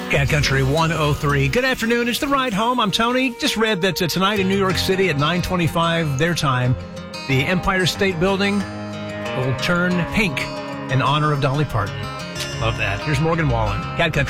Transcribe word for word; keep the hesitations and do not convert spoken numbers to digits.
Cat Country one oh three. Good afternoon. It's The Ride Home. I'm Tony. Just read that uh, tonight in New York City at nine twenty-five their time, the Empire State Building will turn pink in honor of Dolly Parton. Love that. Here's Morgan Wallen. Cat Country.